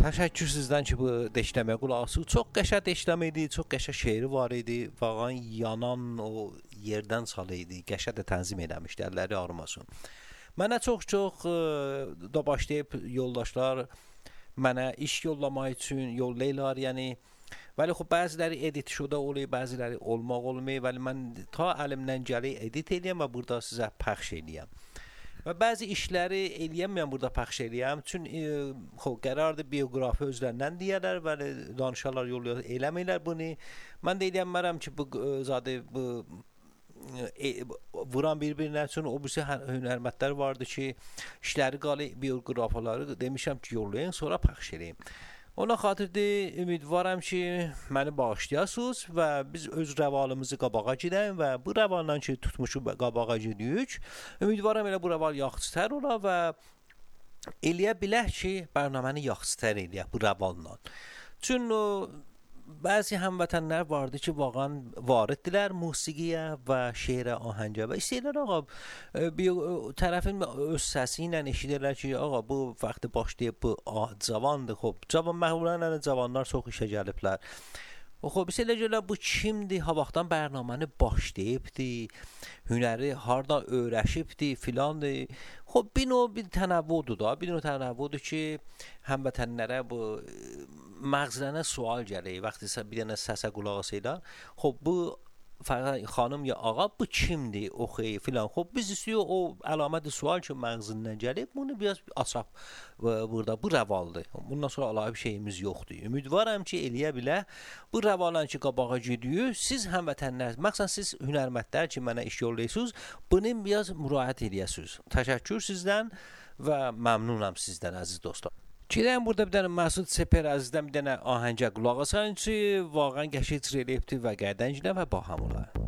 Təşəkkür sizdən ki, bu deşləməyə qulaq asıb. Çox qəşəng deşləmə idi, çox qəşəng şeiri var idi. Vağan yanan o yerdən çalı idi. Qəşəng də tənzim eləmişdi, əlləri ağrımasın. Mənə çox da başlayıb yoldaşlar mənə iş yollamaq üçün yollayırlar, yəni. Vəli xub bəziləri edit şuda olur, bəziləri olmaq olmuyor. Vəli mən ta əlimdən gəlir edit eləyəm və burada sizə pəxş eləyəm. Və bəzi işləri eləyəməyəm burada pəxş eləyəm. Çünki qərardır bioqrafi özlərindən deyərlər və danışarlar, yollayarlar, eləməyirlər bunu. Mən də eləyəmmərəm ki, bu zadə vuran bir-birinə üçün o birisi hünərmətlər vardı ki, işləri qalı bioqrafaları demişəm ki, yollayın, sonra pəxş eləyim. Ona xatirdir, ümidvaram ki, məni bağışlayasınız və biz öz rəvalımızı qabağa gedək və bu rəvaldan ki, tutmuşu qabağa gedirik. Ümidvaram elə bu rəval yaxşıtər ola və eləyə bilək ki, bərnaməni yaxşıtər eləyək bu rəvalla. Çünki bəzi həmvətənlər vardı ki, vaqan variddirlər musiqiyə və şeirə, ahəngə və istəyirlər, ağa, bir tərəfin öz səsi ilə eşidirlər ki, ağa, bu vaxtı başlayıb, bu cavandır, məğlublənən cavanlar çox işə gəliblər. Xoş elə görürlər, bu kimdir, ha vaxtdan bərnaməni başlayıbdı, hünəri harda öyrəşibdi, filandır. Xoş, bir tənəvvüdür da, bir tənəvvüdür ki, həmvətənlərə bu məğzlərə sual gəlir, vaxtı bir dənə səsə qulaq asırlar. Xoş, bu xanım ya ağa, bu kimdir, oxuy, filan. Xoş, biz istəyir o əlaməti sual ki, məğzindən gəlib, bunu biraz açaq burada, bu rəvaldır. Bundan sonra alay bir şeyimiz yoxdur. Ümidvaram ki, eləyə bilə. Bu rəvalan ki, qabağa gidiyor, siz həmvətənlər, məxsən siz hünərmətlər ki, mənə iş yollayırsınız, bunu biraz müraciət eləyəsiniz. Təşəkkür sizdən və məmnunam sizdən, əziz dostlar. Gedəyim burada bir dənə Məsud Seper əzizdən bir dənə ahəngə qulaq asayın ki, vaqan qəşəng icra eləyibdir və qədənclə və baham olar.